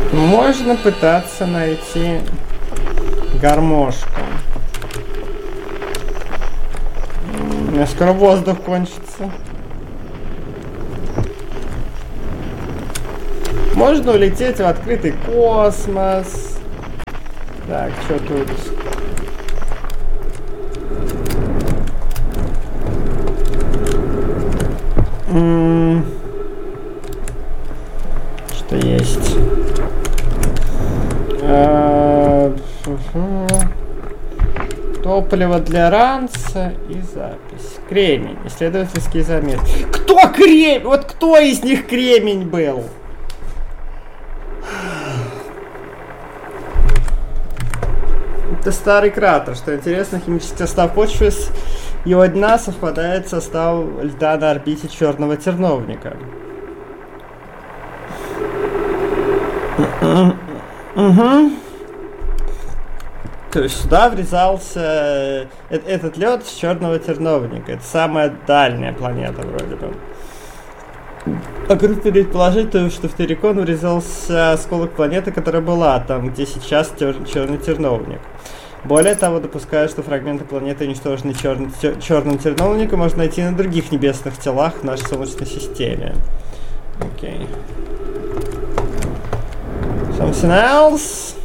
Можно пытаться найти гармошку. У меня скоро воздух кончится. Можно улететь в открытый космос. Так, что тут? Что есть? Топливо для ранца и запись. Кремень. Исследовательские заметки. Кто кремень? Вот кто из них кремень был? Это старый кратер. Что интересно, химический состав почвы с его дна совпадает с составом льда на орбите черного терновника. Угу. То есть сюда врезался этот лед с черного терновника. Это самая дальняя планета вроде бы. А группе предположить, что в Террикон врезался осколок планеты, которая была там, где сейчас черный терновник. Более того, допускаю, что фрагменты планеты, уничтоженные черным терновником, можно найти на других небесных телах в нашей Солнечной системе. Окей. Something else?